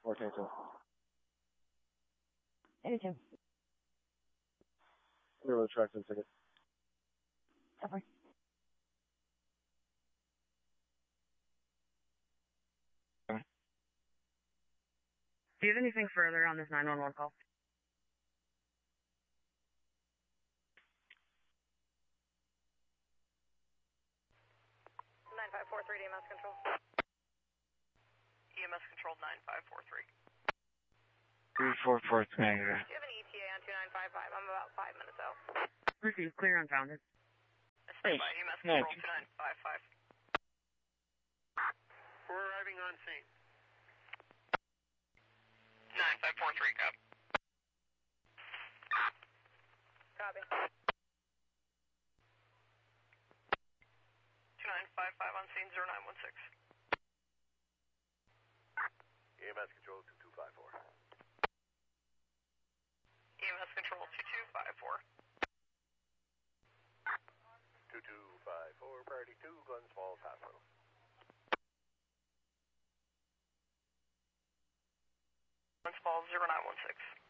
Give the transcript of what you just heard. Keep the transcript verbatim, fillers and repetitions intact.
fourteen two. eighty-two. Clear with a tracking ticket. Copy. Do you have anything further on this nine one one call? nine five four three to E M S control. E M S control nine five four three. three four four three. Do you have an E T A on two nine five five? I'm about five minutes out. Received. Clear unfounded. Stand by. E M S control two nine five five. We're arriving on scene. nine five four three, copy. Copy. two nine five five on scene zero nine one six. E M S control two two five four. E M S control two two five four. two two five four, priority two, Glens Falls Hospital. Glens Falls zero nine one six.